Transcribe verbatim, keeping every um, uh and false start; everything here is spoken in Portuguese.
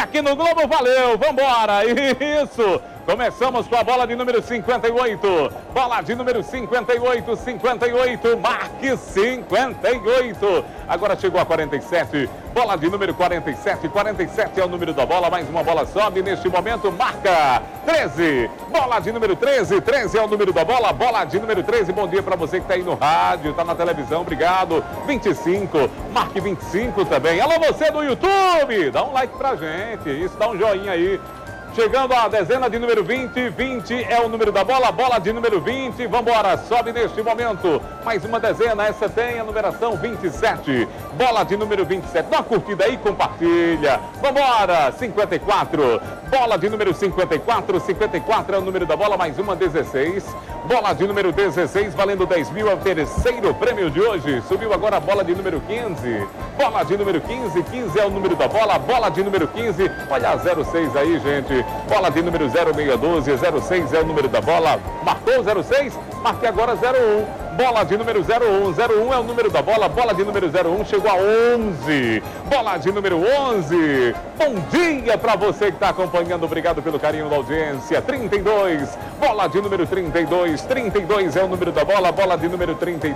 aqui no Globo, valeu, vambora, isso! Começamos com a bola de número cinquenta e oito, bola de número cinquenta e oito, cinquenta e oito, marque cinquenta e oito. Agora chegou a quarenta e sete, bola de número quarenta e sete, quarenta e sete é o número da bola, mais uma bola sobe, neste momento marca treze, bola de número treze, treze é o número da bola, bola de número treze, bom dia para você que está aí no rádio, está na televisão, obrigado, vinte e cinco, marque vinte e cinco também, alô você do YouTube, dá um like pra gente, isso, dá um joinha aí. Chegando à dezena de número vinte, vinte é o número da bola, bola de número vinte, vambora, sobe neste momento, mais uma dezena, essa tem a numeração vinte e sete, bola de número vinte e sete, dá uma curtida aí, compartilha, vambora, cinquenta e quatro, bola de número cinquenta e quatro, cinquenta e quatro é o número da bola, mais uma dezesseis, bola de número dezesseis, valendo dez mil, é o terceiro prêmio de hoje, subiu agora a bola de número quinze, bola de número quinze, quinze é o número da bola, bola de número quinze, olha a zero seis aí, gente, bola de número zero seis um dois, zero seis é o número da bola, marcou zero seis, marque agora zero um, bola de número zero um, zero um é o número da bola, bola de número zero um, chegou a onze, bola de número onze, bom dia para você que está acompanhando, obrigado pelo carinho da audiência, trinta e dois, bola de número trinta e dois, trinta e dois é o número da bola, bola de número trinta e dois,